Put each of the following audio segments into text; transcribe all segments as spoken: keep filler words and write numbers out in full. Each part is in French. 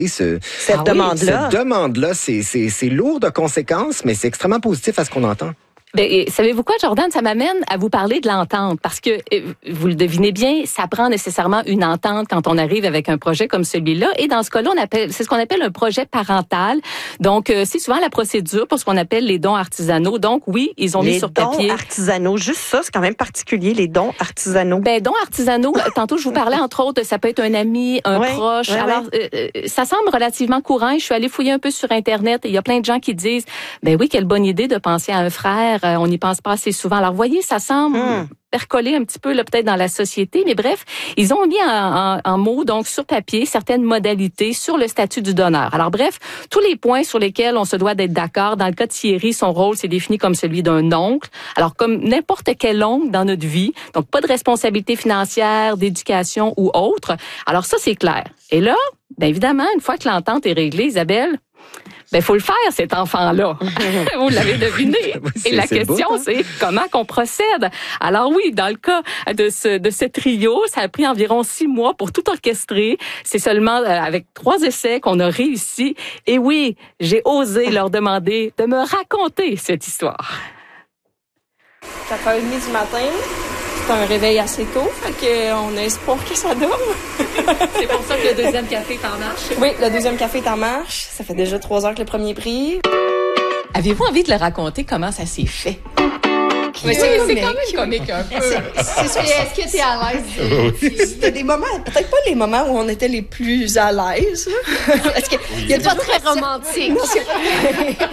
Ce, cette ah demande-là. Oui, cette demande-là, c'est, c'est, c'est lourd de conséquences, mais c'est extrêmement positif à ce qu'on entend. Ben, savez-vous quoi, Jordan? Ça m'amène à vous parler de l'entente. Parce que, vous le devinez bien, ça prend nécessairement une entente quand on arrive avec un projet comme celui-là. Et dans ce cas-là, on appelle, c'est ce qu'on appelle un projet parental. Donc, c'est souvent la procédure pour ce qu'on appelle les dons artisanaux. Donc, oui, ils ont les mis sur papier. Les dons artisanaux, juste ça, c'est quand même particulier, les dons artisanaux. Ben, dons artisanaux, tantôt, je vous parlais, entre autres, ça peut être un ami, un ouais, proche. Ouais, Alors, ouais. Euh, ça semble relativement courant. Je suis allée fouiller un peu sur Internet et il y a plein de gens qui disent, ben oui, quelle bonne idée de penser à un frère. On n'y pense pas assez souvent. Alors, voyez, ça semble hum. percoler un petit peu là peut-être dans la société, mais bref, ils ont mis en, en, en mots, donc sur papier, certaines modalités sur le statut du donneur. Alors bref, tous les points sur lesquels on se doit d'être d'accord. Dans le cas de Thierry, son rôle, c'est défini comme celui d'un oncle. Alors, comme n'importe quel oncle dans notre vie, donc pas de responsabilité financière, d'éducation ou autre. Alors ça, c'est clair. Et là, bien évidemment, une fois que l'entente est réglée, Isabelle, ben faut le faire, cet enfant-là. Vous l'avez deviné. Et la question, beau, hein? c'est comment qu'on procède. Alors oui, dans le cas de ce de ce trio, ça a pris environ six mois pour tout orchestrer. C'est seulement euh, avec trois essais qu'on a réussi. Et oui, j'ai osé leur demander de me raconter cette histoire. quatre heures trente du matin. C'est un réveil assez tôt, fait qu'on a espoir que ça dorme. C'est pour ça que le deuxième café est en marche. Oui, le deuxième café est en marche. Ça fait déjà trois heures que le premier prie. Avez-vous envie de le raconter comment ça s'est fait? Mais c'est, c'est quand même comique un peu. C'est, c'est sûr. Est-ce que t'es à l'aise? C'était des moments, peut-être pas les moments où on était les plus à l'aise. Parce que oui. C'est pas très romantique. Non, c'est pas...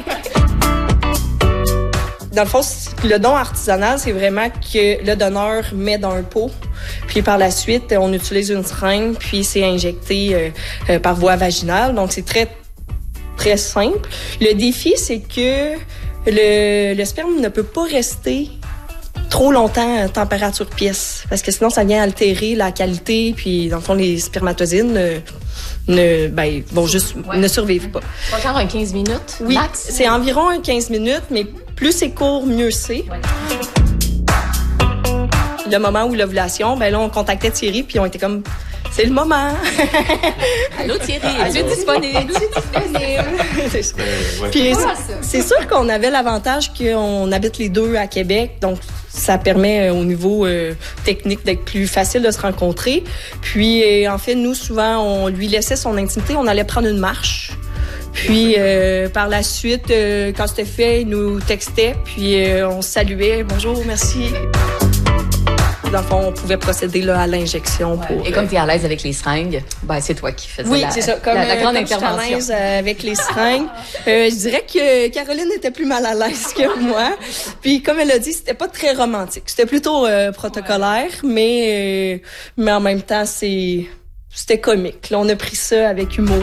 Dans le fond, le don artisanal, c'est vraiment que le donneur met dans un pot, puis par la suite, on utilise une seringue, puis c'est injecté euh, euh, par voie vaginale. Donc, c'est très, très simple. Le défi, c'est que le, le sperme ne peut pas rester trop longtemps à température pièce, parce que sinon, ça vient altérer la qualité, puis dans le fond, les spermatozoïdes ne, ne ben, vont juste ouais. ne survivent pas. Genre un quinze minutes? Oui, max? C'est environ un quinze minutes, mais plus c'est court, mieux c'est. Ouais. Le moment où l'ovulation, ben là, on contactait Thierry, puis on était comme, c'est le moment. Allô Thierry, es-tu disponible? Es-tu disponible? c'est ouais. Puis c'est sûr qu'on avait l'avantage qu'on habite les deux à Québec, donc ça permet euh, au niveau euh, technique d'être plus facile de se rencontrer. Puis euh, en fait, nous, souvent, on lui laissait son intimité, on allait prendre une marche. Puis euh, par la suite, euh, quand c'était fait, il nous textait, puis euh, on se saluait, bonjour, merci. Dans le fond, on pouvait procéder là, à l'injection. Ouais. Pour, Et comme tu es à l'aise avec les seringues, ben, c'est toi qui faisais oui, la, c'est ça. Comme, la, la grande comme intervention. Je suis à l'aise avec les seringues. euh, je dirais que Caroline était plus mal à l'aise que moi. Puis comme elle a dit, c'était pas très romantique. C'était plutôt euh, protocolaire, ouais. mais, euh, mais en même temps, c'est c'était comique. Là, on a pris ça avec humour.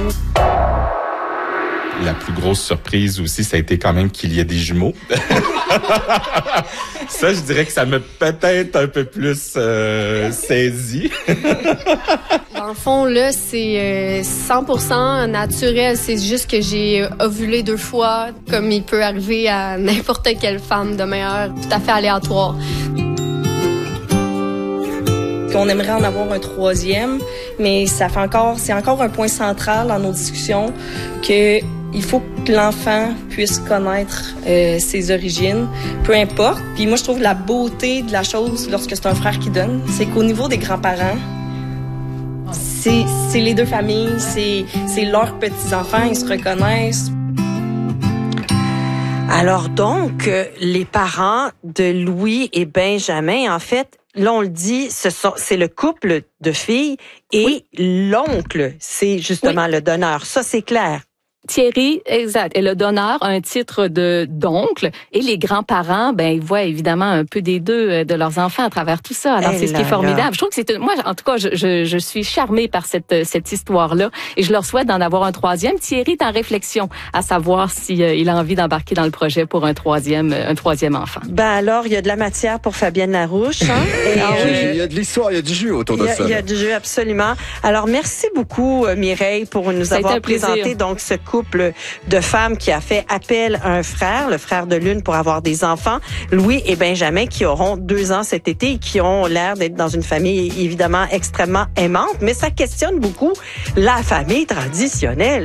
La plus grosse surprise aussi, ça a été quand même qu'il y ait des jumeaux. Ça, je dirais que ça m'a peut-être un peu plus euh, saisi. Dans le fond, là, c'est euh, cent pour cent naturel. C'est juste que j'ai ovulé deux fois, comme il peut arriver à n'importe quelle femme de manière tout à fait aléatoire. On aimerait en avoir un troisième, mais ça fait encore, c'est encore un point central dans nos discussions que il faut que l'enfant puisse connaître euh, ses origines, peu importe. Puis moi, je trouve la beauté de la chose lorsque c'est un frère qui donne, c'est qu'au niveau des grands-parents, c'est, c'est les deux familles, c'est, c'est leurs petits-enfants, ils se reconnaissent. Alors donc, euh, les parents de Louis et Benjamin, en fait, là, on le dit, ce sont, c'est le couple de filles et oui. l'oncle, c'est justement oui. le donneur. Ça, c'est clair. Thierry, exact, est le donneur, un titre de d'oncle, et les grands-parents, ben ils voient évidemment un peu des deux de leurs enfants à travers tout ça. Alors et c'est ce qui est formidable. Là. Je trouve que c'est une, moi en tout cas, je, je, je suis charmée par cette cette histoire-là, et je leur souhaite d'en avoir un troisième. Thierry est en réflexion à savoir si euh, il a envie d'embarquer dans le projet pour un troisième un troisième enfant. Ben alors, il y a de la matière pour Fabienne Larouche. Hein? Et, ah, euh, oui, il y a de l'histoire, il y a du jus autour de a, ça. Il y a du jus absolument. Alors merci beaucoup Mireille pour nous ça avoir présenté donc ce cours. couple de femmes qui a fait appel à un frère, le frère de l'une, pour avoir des enfants, Louis et Benjamin, qui auront deux ans cet été et qui ont l'air d'être dans une famille évidemment extrêmement aimante, mais ça questionne beaucoup la famille traditionnelle.